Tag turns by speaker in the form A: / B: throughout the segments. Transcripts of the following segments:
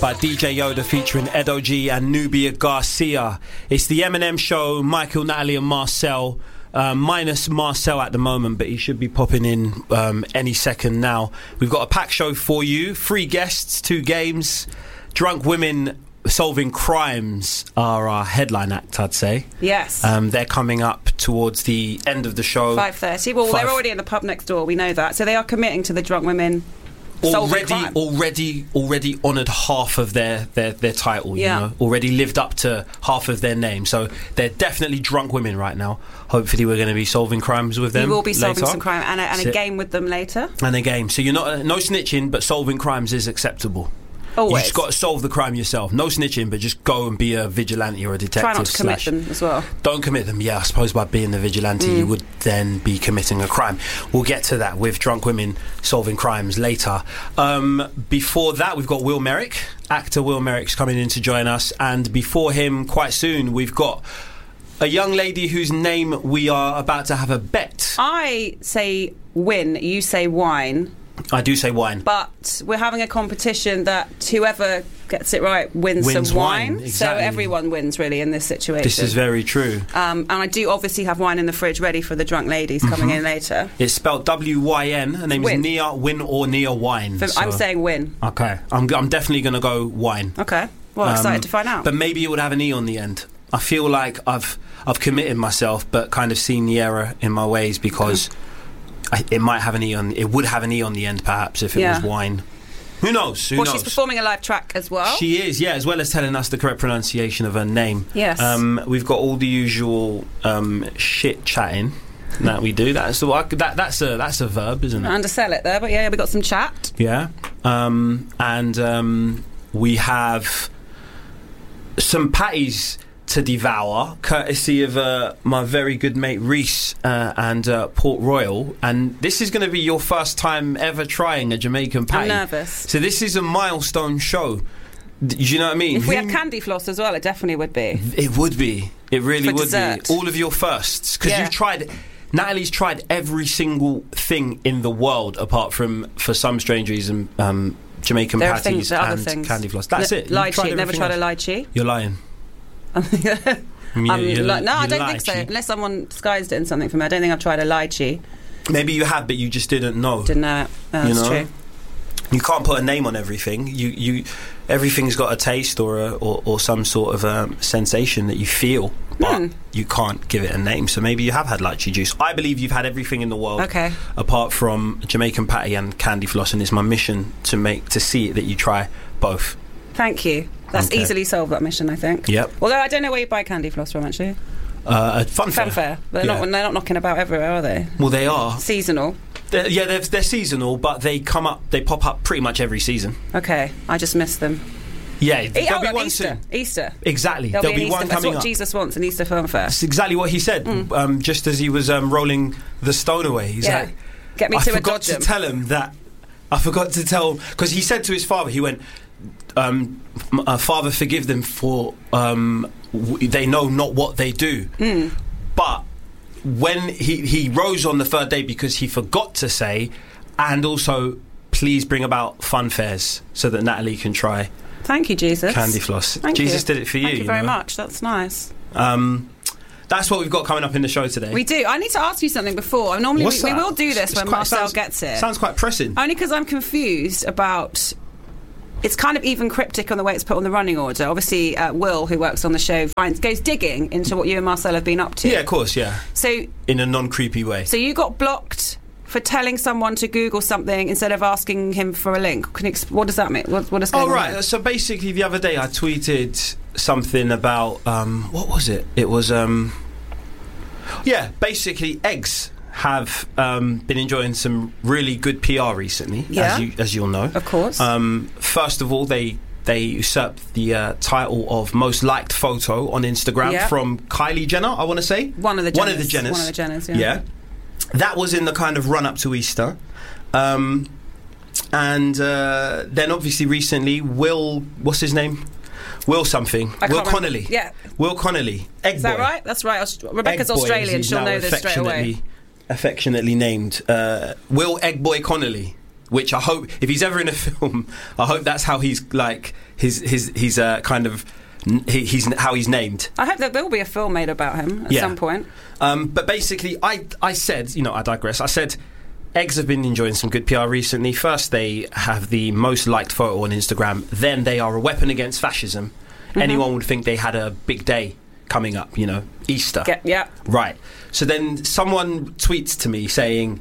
A: by DJ Yoda featuring Edo G and Nubia Garcia. It's the M&M show. Michael, Natalie and Marcel. Minus Marcel at the moment, but he should be popping in any second now. We've got a packed show for you. 3 guests, 2 games. Drunk women solving crimes are our headline act, I'd say.
B: Yes.
A: They're coming up towards the end of the show.
B: 5:30. Well, they're already in the pub next door. We know that. So they are committing to the drunk women solving crime.
A: Already honoured half of their title.
B: Yeah.
A: You know, already lived up to half of their name. So they're definitely drunk women right now. Hopefully, we're going to be solving crimes with them.
B: We will be solving
A: later.
B: some crime and a game with them later.
A: And a game. So you're not no snitching, but solving crimes is acceptable.
B: Always.
A: You just got to solve the crime yourself. No snitching, but just go and be a vigilante or a detective.
B: Try not to commit them as well.
A: Don't commit them. Yeah, I suppose by being the vigilante, you would then be committing a crime. We'll get to that with drunk women solving crimes later. Before that, we've got Will Merrick. Actor Will Merrick's coming in to join us. And before him, quite soon, we've got a young lady whose name we are about to have a bet.
B: I say win, you say wine.
A: I do say wine.
B: But we're having a competition that whoever gets it right wins some wine.
A: Exactly.
B: So everyone wins, really, in this situation.
A: This is very true.
B: And I do obviously have wine in the fridge ready for the drunk ladies coming in later.
A: It's spelled W-Y-N. Her name is Nia Win or Nia Wine.
B: So I'm saying win.
A: Okay. I'm definitely going to go wine.
B: Okay. Well, excited to find out.
A: But maybe it would have an E on the end. I feel like I've committed myself, but kind of seen the error in my ways because... it might have an E on. It would have an E on the end, perhaps, if it was wine. Who knows? Who knows?
B: She's performing a live track as well.
A: She is, yeah, as well as telling us the correct pronunciation of her name.
B: Yes.
A: We've got all the usual shit chatting that we do. That's a verb, isn't it?
B: Undersell it there, but yeah, we got some chat.
A: Yeah. And we have some patties to devour, courtesy of my very good mate Reese and Port Royal. And this is going to be your first time ever trying a Jamaican patty.
B: I'm nervous.
A: So this is a milestone show. Do you know what I mean?
B: If we had candy floss as well, it definitely would be.
A: It would be. It really
B: For
A: would
B: dessert.
A: be. All of your firsts. Because you've tried... Natalie's tried every single thing in the world apart from, for some strange reason, Jamaican patties and candy floss. That's it.
B: Lychee. Never tried a lychee?
A: You're lying.
B: No, I don't think so. Unless someone disguised it in something for me. I don't think I've tried a lychee.
A: Maybe you have, but you just didn't know.
B: Didn't know it. That's true.
A: You can't put a name on everything. Everything's got a taste or some sort of sensation that you feel, but you can't give it a name. So maybe you have had lychee juice. I believe you've had everything in the world, apart from Jamaican patty and candy floss, and it's my mission to see that you try both.
B: Thank you. That's easily solved, that mission, I think.
A: Yep.
B: Although I don't know where you buy candy floss from, actually.
A: Funfair.
B: They're not knocking about everywhere, are they?
A: Well, they are.
B: Seasonal.
A: They're seasonal, but they pop up pretty much every season.
B: Okay, I just missed them.
A: Yeah, there'll be one
B: Easter.
A: soon.
B: Easter.
A: Exactly.
B: There'll
A: be one
B: coming
A: coming
B: up. That's what Jesus wants, an Easter film fair.
A: That's exactly what he said. Just as he was rolling the stone away, he's like,
B: "Get me to a Dodgem."
A: I forgot to tell because he said to his father, he went, "Father, forgive them for they know not what they do." But when he rose on the third day because he forgot to say, and also please bring about fun fairs so that Natalie can try.
B: Thank you, Jesus.
A: Candy floss.
B: Thank
A: Jesus
B: you.
A: did it for you.
B: Thank you very much. That's nice.
A: That's what we've got coming up in the show today.
B: We do. I need to ask you something before. Normally we will do this when Marcel gets here.
A: Sounds quite pressing.
B: Only because I'm confused about... It's kind of even cryptic on the way it's put on the running order. Obviously, Will, who works on the show, goes digging into what you and Marcel have been up to.
A: Yeah, of course, yeah.
B: So
A: in a non-creepy way. So
B: you got blocked for telling someone to Google something instead of asking him for a link. What does that mean? What is going on?
A: Oh, right. So basically, the other day I tweeted something about... what was it? It was... basically, eggs have been enjoying some really good PR recently, as you'll know.
B: Of course.
A: First of all, they usurped the title of most liked photo on Instagram from Kylie Jenner, I want to say.
B: One of the Jenners,
A: yeah. That was in the kind of run-up to Easter. And then obviously recently, what's his name? Will something. Will Connolly.
B: Yeah.
A: Will Connolly. Egg
B: Is
A: boy.
B: that right? That's right. Rebecca's Australian. She'll know this straight away.
A: Affectionately named Will Eggboy Connolly. which I hope if he's ever in a film, I hope that's how he's like he's kind of he's how he's named.
B: I hope that there will be a film made about him at some point.
A: But basically, I said, I digress. I said, Eggs have been enjoying some good PR recently. First, they have the most liked photo on Instagram. Then they are a weapon against fascism. Mm-hmm. Anyone would think they had a big day coming up, Easter.
B: Yeah.
A: Right. So then someone tweets to me saying,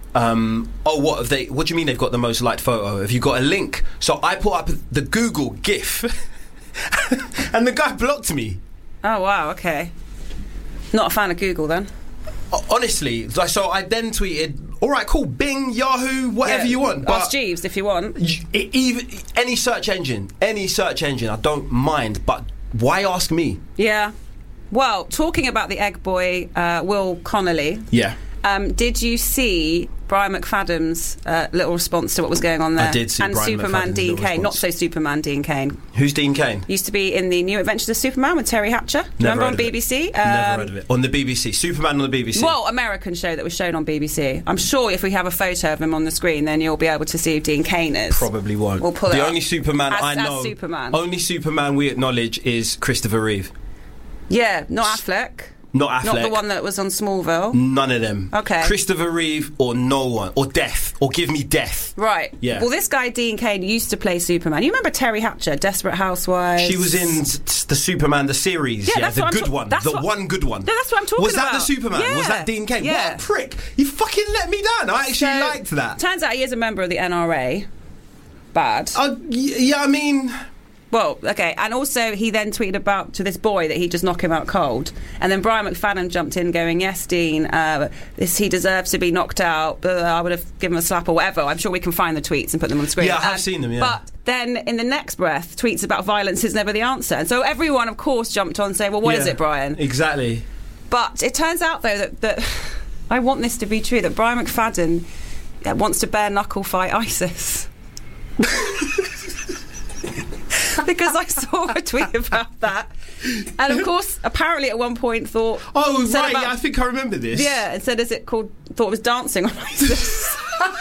A: what do you mean they've got the most liked photo? Have you got a link? So I put up the Google GIF and the guy blocked me.
B: Oh, wow, okay. Not a fan of Google then.
A: Honestly, so I then tweeted, all right, cool, Bing, Yahoo, whatever you want.
B: Ask Jeeves if you want.
A: Even any search engine, I don't mind, but why ask me?
B: Yeah. Well, talking about the egg boy, Will Connolly.
A: Yeah.
B: Did you see Brian McFadden's little response to what was going on there?
A: I did see
B: and
A: Brian
B: Superman
A: McFadden's
B: Dean
A: little
B: Cain. Not
A: response.
B: so Superman Dean Cain.
A: Who's Dean Cain?
B: Used to be in the New Adventures of Superman with Terry Hatcher.
A: Never
B: Remember
A: heard
B: on
A: of it.
B: BBC?
A: Never heard of it. On the BBC. Superman on the BBC.
B: Well, American show that was shown on BBC. I'm sure if we have a photo of him on the screen, then you'll be able to see who Dean Cain is.
A: Probably won't.
B: We'll pull it
A: the
B: up.
A: only Superman I know.
B: As Superman.
A: Only Superman we acknowledge is Christopher Reeve.
B: Yeah, not Affleck.
A: Not Affleck.
B: Not the one that was on Smallville.
A: None of them.
B: Okay.
A: Christopher Reeve or no one. Or Death. Or give me Death.
B: Right.
A: Yeah.
B: Well, this guy, Dean Cain, used to play Superman. You remember Terry Hatcher, Desperate Housewives?
A: She was in the Superman, the series.
B: Yeah, that's
A: the
B: what
A: good one. One good one.
B: No, that's what I'm talking
A: about. Was that
B: about.
A: the Superman?
B: Yeah.
A: Was that Dean Cain?
B: Yeah.
A: What a prick. You fucking let me down. I actually liked that.
B: Turns out he is a member of the NRA. Bad.
A: Yeah, I mean...
B: Well, okay, and also he then tweeted about to this boy that he'd just knock him out cold, and then Brian McFadden jumped in going, yes, Dean, he deserves to be knocked out, I would have given him a slap or whatever. I'm sure we can find the tweets and put them on the screen.
A: Yeah, I have seen them, yeah.
B: But then in the next breath, tweets about violence is never the answer. And so everyone, of course, jumped on saying, well, what is it, Brian?
A: Exactly.
B: But it turns out, though, that I want this to be true, that Brian McFadden wants to bare-knuckle fight ISIS. Because I saw a tweet about that, and of course, apparently at one point thought,
A: I think I remember this.
B: Yeah, and said, thought it was dancing on ISIS.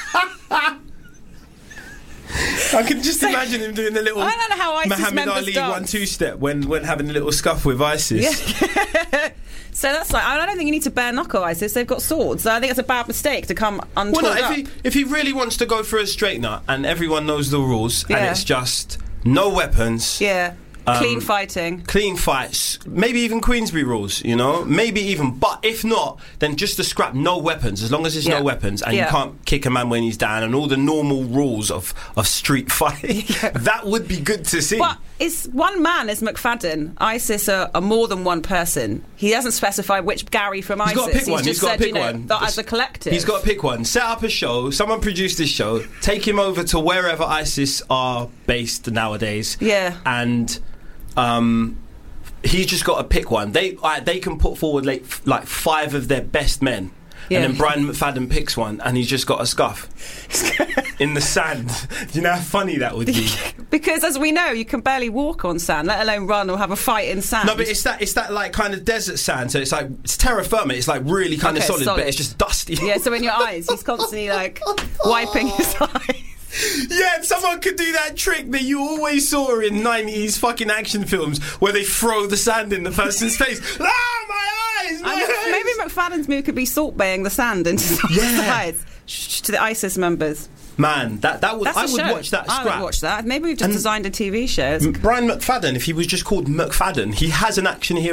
A: I can just imagine him doing the little
B: I don't know how ISIS
A: Muhammad
B: members
A: Ali
B: dance.
A: 1-2 step when having a little scuff with ISIS.
B: Yeah. So that's like, I don't think you need to bare knuckle ISIS. They've got swords. I think it's a bad mistake to come untoward.
A: Well, no, if he really wants to go for a straight nut, and everyone knows the rules, and it's just no weapons.
B: Yeah. Clean fighting.
A: Clean fights. Maybe even Queensberry rules, Maybe even. But if not, then just to scrap no weapons. As long as there's no weapons and you can't kick a man when he's down and all the normal rules of street fighting, that would be good to see.
B: But is one man is McFadden. ISIS are more than one person. He hasn't specified which Gary from ISIS.
A: Got to pick one.
B: He's just
A: got to
B: said,
A: pick one.
B: That as a collective.
A: He's got to pick one. Set up a show. Someone produce this show. Take him over to wherever ISIS are based nowadays.
B: Yeah.
A: And... he's just got to pick one. They can put forward like 5 of their best men, and then Brian McFadden picks one, and he's just got a scuff in the sand. Do you know how funny that would be?
B: Because as we know, you can barely walk on sand, let alone run or have a fight in sand.
A: No, but it's that like kind of desert sand. So it's terra firma. It's like really kind of solid, but it's just dusty.
B: Yeah. So in your eyes, he's constantly like wiping his eyes.
A: Yeah, if someone could do that trick that you always saw in 90s fucking action films where they throw the sand in the person's face. My eyes!
B: Maybe McFadden's move could be salt baying the sand into someone's eyes to the ISIS members.
A: Man, I would watch that scrap.
B: I would watch that. Maybe we've just designed a TV show.
A: Brian McFadden, if he was just called McFadden, he has an action hero